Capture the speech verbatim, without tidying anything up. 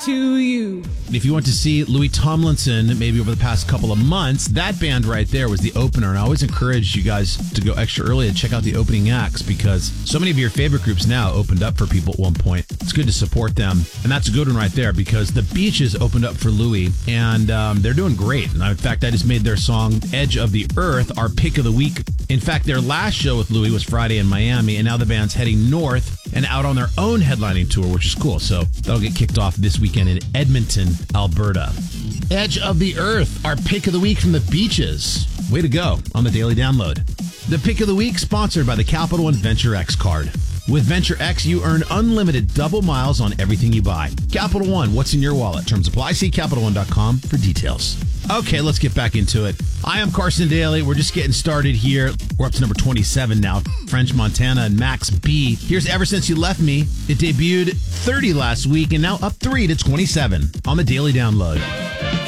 to you. If you want to see Louis Tomlinson maybe over the past couple of months, that band right there was the opener. And I always encourage you guys to go extra early and check out the opening acts because so many of your favorite groups now opened up for people at one point. It's good to support them. And that's a good one right there because the Beaches opened up for Louis and um, they're doing great. And in fact, I just made their song Edge of the Earth our pick of the week. In fact, their last show with Louis was Friday in Miami, and now the band's heading north and out on their own headlining tour, which is cool. So that'll get kicked off this weekend in Edmonton, Alberta. Edge of the Earth, our pick of the week from the Beaches. Way to go on the Daily Download. The pick of the week sponsored by the Capital One Venture X card. With Venture X, you earn unlimited double miles on everything you buy. Capital One, what's in your wallet? Terms apply. See Capital One dot com for details. Okay, let's get back into it. I am Carson Daly. We're just getting started here. We're up to number twenty-seven now. French Montana and Max B. Here's Ever Since You Left Me. It debuted thirty last week and now up three to twenty-seven on the Daily Download.